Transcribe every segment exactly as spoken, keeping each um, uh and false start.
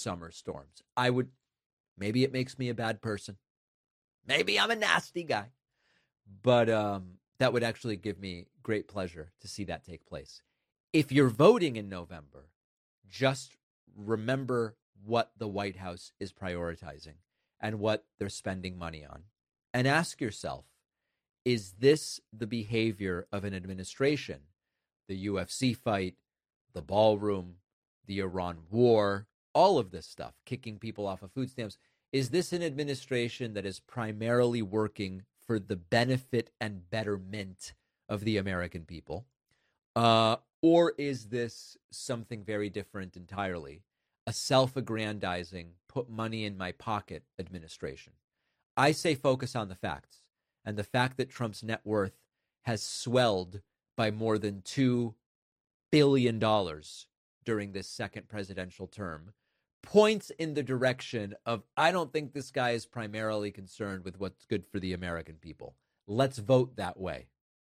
summer storms. I would, maybe it makes me a bad person. Maybe I'm a nasty guy. But um, that would actually give me great pleasure to see that take place. If you're voting in November, just remember what the White House is prioritizing and what they're spending money on. And ask yourself, is this the behavior of an administration? The U F C fight, the ballroom, the Iran war, all of this stuff, kicking people off of food stamps. Is this an administration that is primarily working for the benefit and betterment of the American people? Uh, or is this something very different entirely? A self-aggrandizing, put money in my pocket administration? I say focus on the facts. And the fact that Trump's net worth has swelled by more than two billion dollars during this second presidential term points in the direction of, I don't think this guy is primarily concerned with what's good for the American people. Let's vote that way.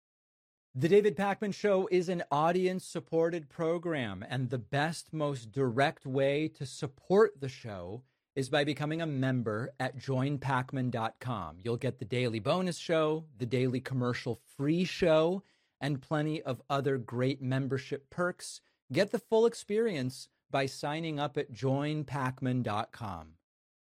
The David Pakman Show is an audience-supported program, and the best, most direct way to support the show is by becoming a member at join pakman dot com. You'll get the daily bonus show, the daily commercial-free show, and plenty of other great membership perks. Get the full experience by signing up at join pakman dot com.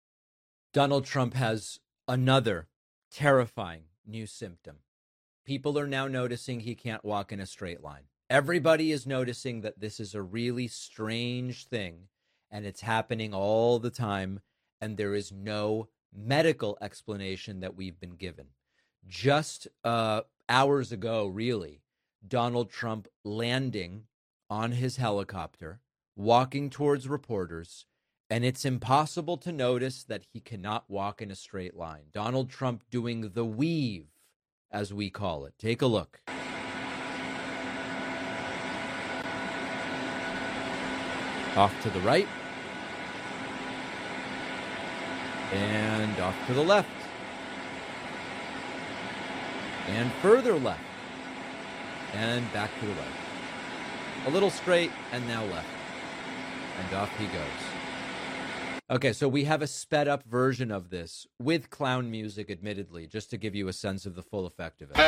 Donald Trump has another terrifying new symptom. People are now noticing he can't walk in a straight line. Everybody is noticing that this is a really strange thing, and it's happening all the time, and there is no medical explanation that we've been given. Just uh, hours ago, really, Donald Trump landing on his helicopter, walking towards reporters, and it's impossible to notice that he cannot walk in a straight line. Donald Trump doing the weave, as we call it. Take a look. Off to the right. And off to the left. And further left. And back to the right. A little straight and now left. And off he goes. Okay, so we have a sped up version of this with clown music, admittedly, just to give you a sense of the full effect of it.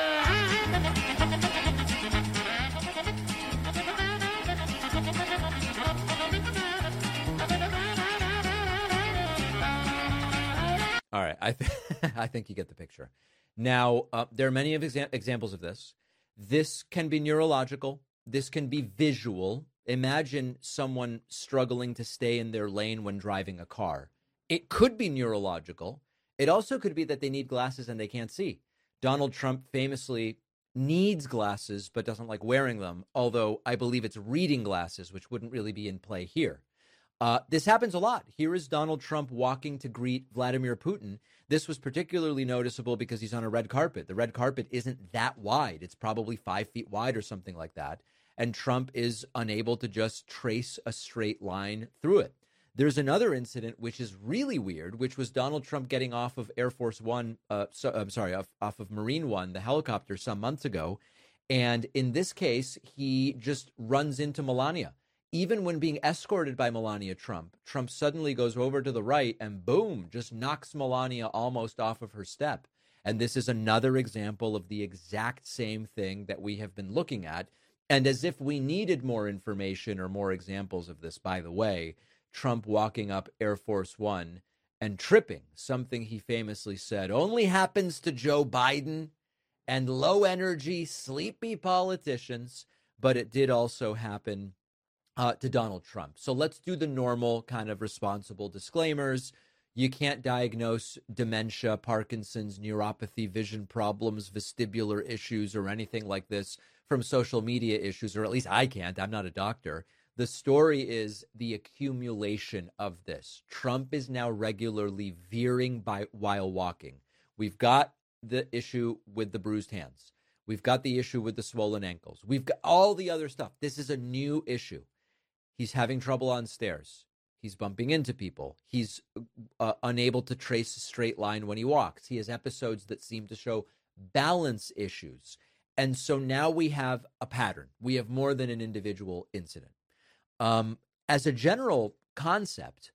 All right, I, th- I think you get the picture. Now, uh, there are many of exa- examples of this. This can be neurological. This can be visual. Imagine someone struggling to stay in their lane when driving a car. It could be neurological. It also could be that they need glasses and they can't see. Donald Trump famously needs glasses but doesn't like wearing them, although I believe it's reading glasses, which wouldn't really be in play here. Uh, this happens a lot. Here is Donald Trump walking to greet Vladimir Putin. This was particularly noticeable because he's on a red carpet. The red carpet isn't that wide. It's probably five feet wide or something like that. And Trump is unable to just trace a straight line through it. There's another incident which is really weird, which was Donald Trump getting off of Air Force One, uh, so, I'm sorry, off, off of Marine One, the helicopter, some months ago. And in this case, he just runs into Melania. Even when being escorted by Melania Trump, Trump suddenly goes over to the right and boom, just knocks Melania almost off of her step. And this is another example of the exact same thing that we have been looking at. And as if we needed more information or more examples of this, by the way, Trump walking up Air Force One and tripping, something he famously said only happens to Joe Biden and low-energy, sleepy politicians, but it did also happen uh, to Donald Trump. So let's do the normal kind of responsible disclaimers. You can't diagnose dementia, Parkinson's, neuropathy, vision problems, vestibular issues, or anything like this from social media issues, or at least I can't. I'm not a doctor. The story is the accumulation of this. Trump is now regularly veering by while walking. We've got the issue with the bruised hands. We've got the issue with the swollen ankles. We've got all the other stuff. This is a new issue. He's having trouble on stairs. He's bumping into people. He's uh, unable to trace a straight line when he walks. He has episodes that seem to show balance issues. And so now we have a pattern. We have more than an individual incident. Um, as a general concept,